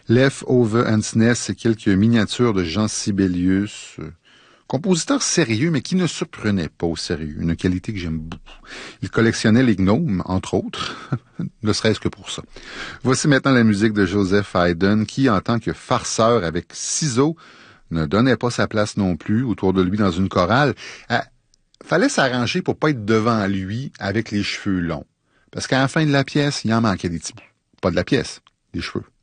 Leftover Nest et quelques miniatures de Jean Sibelius, compositeur sérieux, mais qui ne se prenait pas au sérieux, une qualité que j'aime beaucoup. Il collectionnait les gnomes, entre autres, ne serait-ce que pour ça. Voici maintenant la musique de Joseph Haydn, qui, en tant que farceur avec ciseaux, ne donnait pas sa place non plus autour de lui dans une chorale. Fallait s'arranger pour pas être devant lui avec les cheveux longs. Parce qu'à la fin de la pièce, il en manquait des petits bouts. Pas de la pièce, des cheveux.